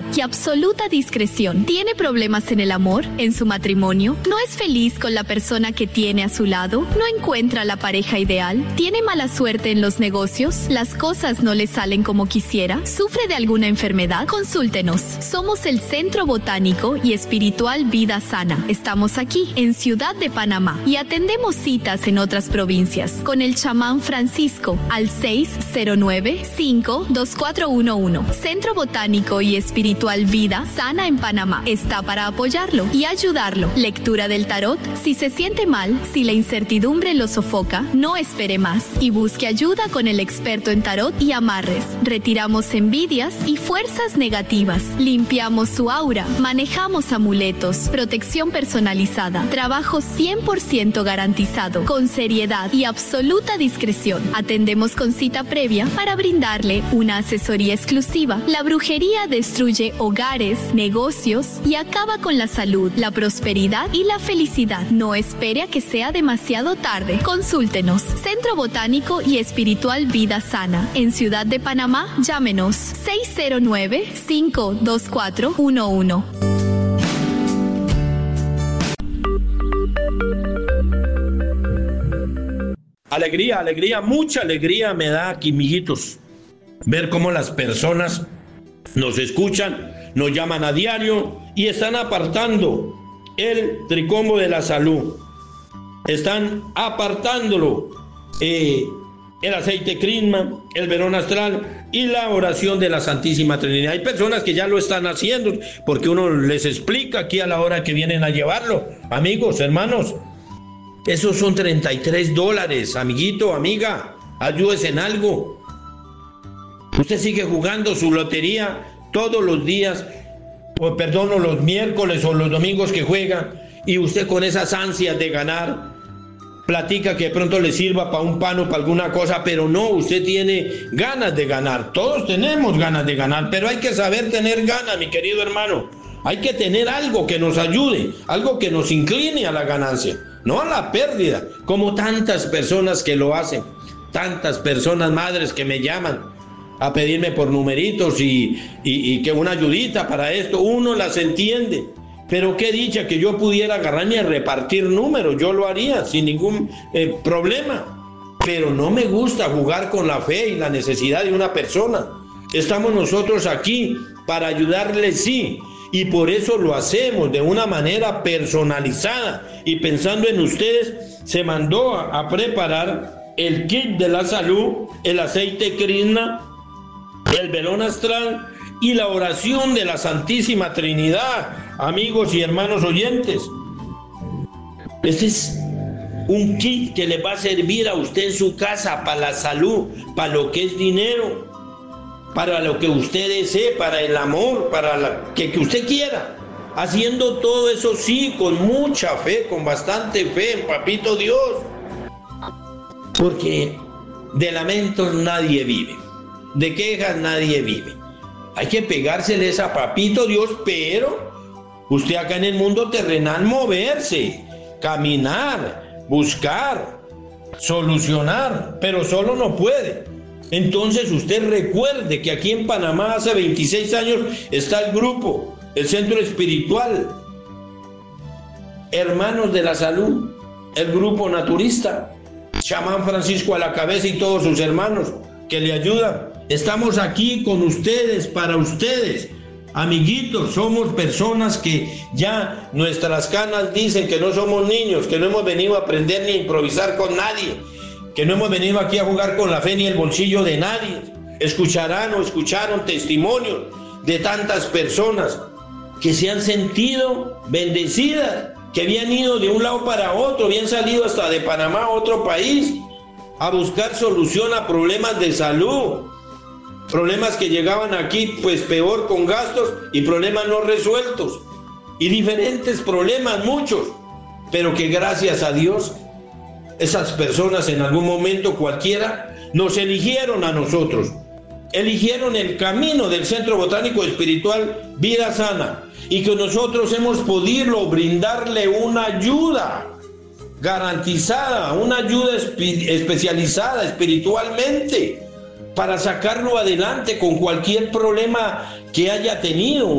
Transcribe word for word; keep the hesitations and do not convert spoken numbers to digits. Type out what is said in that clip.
y absoluta discreción. ¿Tiene problemas en el amor? ¿En su matrimonio? ¿No es feliz con la persona que tiene a su lado? ¿No encuentra la pareja ideal? ¿Tiene mala suerte en los negocios? ¿Las cosas no le salen como quisiera? ¿Sufre de alguna enfermedad? Consúltenos. Somos el Centro Botánico y Espiritual Vida Sana. Estamos aquí, en Ciudad de Panamá, y atendemos citas en otras provincias con el chamán Francisco al seis cero nueve, cinco dos cuatro uno uno. Centro Botánico y Espiritual Vida Sana en Panamá está para apoyarlo y ayudarlo. Lectura del tarot. Si se siente mal, si la incertidumbre lo sofoca, no espere más y busque ayuda con el experto en tarot y amarres. Retiramos envidias y fuerzas negativas. Limpiamos su aura. Manejamos amuletos. Protección personalizada. Trabajo cien por ciento garantizado. Con seriedad y absoluta discreción. Atendemos con cita previa para brindarle una asesoría exclusiva. La brujería destruye hogares, negocios y acaba con la salud, la prosperidad y la felicidad. No espere a que sea demasiado tarde. Consúltenos. Centro Botánico y Espiritual Vida Sana. En Ciudad de Panamá, llámenos seis cero nueve, cinco dos cuatro uno uno. Alegría, alegría, mucha alegría me da aquí, amiguitos, ver cómo las personas nos escuchan, nos llaman a diario y están apartando el tricombo de la salud. Están apartándolo, eh, el aceite crisma, el verón astral y la oración de la Santísima Trinidad. Hay personas que ya lo están haciendo porque uno les explica aquí a la hora que vienen a llevarlo. Amigos, hermanos, esos son treinta y tres dólares, amiguito, amiga, ayúdese en algo. Usted sigue jugando su lotería todos los días, o perdón, o los miércoles o los domingos que juega, y usted con esas ansias de ganar, platica que de pronto le sirva para un pan o para alguna cosa, pero no, usted tiene ganas de ganar. Todos tenemos ganas de ganar, pero hay que saber tener ganas, mi querido hermano. Hay que tener algo que nos ayude, algo que nos incline a la ganancia, no a la pérdida, como tantas personas que lo hacen, tantas personas, madres que me llaman a pedirme por numeritos y, y, y que una ayudita para esto. Uno las entiende, pero qué dicha que yo pudiera agarrarme a repartir números, yo lo haría sin ningún eh, problema, pero no me gusta jugar con la fe y la necesidad de una persona. Estamos nosotros aquí para ayudarle, sí, y por eso lo hacemos de una manera personalizada, y pensando en ustedes se mandó a, a preparar el kit de la salud, el aceite crisma, el velón astral y la oración de la Santísima Trinidad, amigos y hermanos oyentes. Este es un kit que le va a servir a usted en su casa para la salud, para lo que es dinero, para lo que usted desee, para el amor, para la que, que usted quiera, haciendo todo eso sí, con mucha fe, con bastante fe en Papito Dios, porque de lamentos nadie vive, de quejas nadie vive. Hay que pegárseles a Papito Dios, pero usted acá en el mundo terrenal moverse, caminar, buscar, solucionar, pero solo no puede. Entonces usted recuerde que aquí en Panamá hace veintiséis años está el grupo, el Centro Espiritual Hermanos de la Salud, el grupo naturista, chamán Francisco a la cabeza y todos sus hermanos que le ayudan. Estamos aquí con ustedes, para ustedes, amiguitos. Somos personas que ya nuestras canas dicen que no somos niños, que no hemos venido a aprender ni a improvisar con nadie, que no hemos venido aquí a jugar con la fe ni el bolsillo de nadie. Escucharán o escucharon testimonios de tantas personas que se han sentido bendecidas, que habían ido de un lado para otro, habían salido hasta de Panamá a otro país a buscar solución a problemas de salud, problemas que llegaban aquí pues peor, con gastos y problemas no resueltos, y diferentes problemas, muchos, pero que gracias a Dios esas personas en algún momento cualquiera nos eligieron a nosotros, eligieron el camino del Centro Botánico Espiritual Vida Sana, y que nosotros hemos podido brindarle una ayuda garantizada, una ayuda espe- especializada espiritualmente para sacarlo adelante con cualquier problema que haya tenido.